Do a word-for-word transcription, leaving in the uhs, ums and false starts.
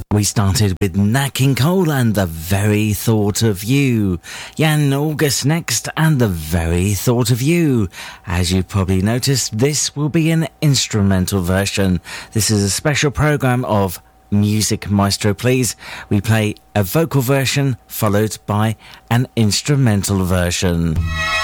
We started with Nat King Cole and The Very Thought of You. Jan August next and The Very Thought of You. As you probably noticed, this will be an instrumental version. This is a special program of Music Maestro Please. We play a vocal version followed by an instrumental version.